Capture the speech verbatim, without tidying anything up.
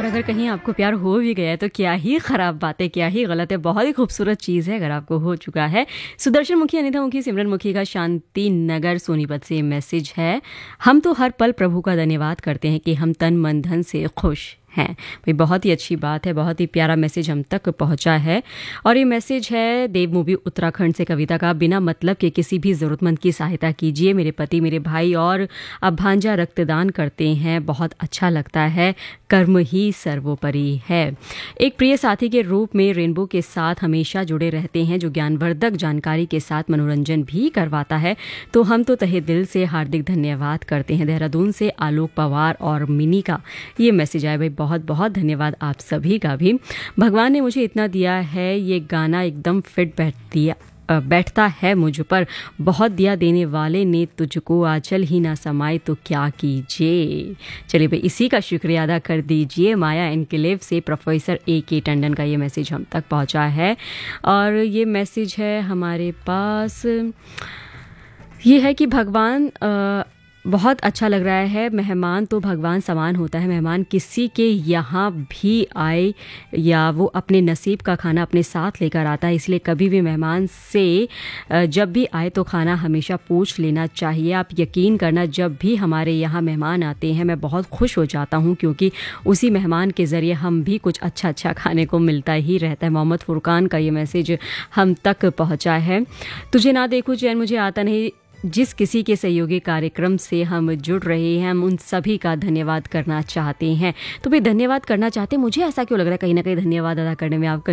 और अगर कहीं आपको प्यार हो भी गया है तो क्या ही ख़राब बात है, क्या ही गलत है, बहुत ही खूबसूरत चीज़ है अगर आपको हो चुका है। सुदर्शन मुखी, अनिता मुखी, सिमरन मुखी का शांति नगर सोनीपत से मैसेज है। हम तो हर पल प्रभु का धन्यवाद करते हैं कि हम तन मन धन से खुश हैं। भाई बहुत ही अच्छी बात है, बहुत ही प्यारा मैसेज हम तक पहुंचा है। और ये मैसेज है देव मूवी उत्तराखंड से कविता का। बिना मतलब के किसी भी ज़रूरतमंद की सहायता कीजिए। मेरे पति, मेरे भाई और अब भांजा रक्तदान करते हैं, बहुत अच्छा लगता है। कर्म ही सर्वोपरि है। एक प्रिय साथी के रूप में रेनबो के साथ हमेशा जुड़े रहते हैं, जो ज्ञानवर्धक जानकारी के साथ मनोरंजन भी करवाता है। तो हम तो तहे दिल से हार्दिक धन्यवाद करते हैं। देहरादून से आलोक पवार और मिनी का ये मैसेज आया। भाई बहुत बहुत धन्यवाद आप सभी का भी। भगवान ने मुझे इतना दिया है, ये गाना एकदम फिट बैठ दिया बैठता है मुझ पर। बहुत दिया देने वाले ने तुझको, आंचल ही ना समाए तो क्या कीजिए। चलिए भाई इसी का शुक्रिया अदा कर दीजिए। माया एनक्लेव से प्रोफेसर ए के टंडन का ये मैसेज हम तक पहुंचा है। और ये मैसेज है हमारे पास, ये है कि भगवान आ, बहुत अच्छा लग रहा है। मेहमान तो भगवान समान होता है। मेहमान किसी के यहाँ भी आए या वो अपने नसीब का खाना अपने साथ लेकर आता है, इसलिए कभी भी मेहमान से जब भी आए तो खाना हमेशा पूछ लेना चाहिए। आप यकीन करना, जब भी हमारे यहाँ मेहमान आते हैं मैं बहुत खुश हो जाता हूँ, क्योंकि उसी मेहमान के ज़रिए हम भी कुछ अच्छा अच्छा खाने को मिलता ही रहता है। मोहम्मद फुरकान का ये मैसेज हम तक पहुँचा है। तुझे ना देखूं चैन मुझे आता नहीं, जिस किसी के सहयोगी कार्यक्रम से हम जुड़ रहे हैं, हम उन सभी का धन्यवाद करना चाहते हैं। तो भाई धन्यवाद करना चाहते हैं। मुझे ऐसा क्यों लग रहा है कहीं ना कहीं धन्यवाद अदा करने में आपका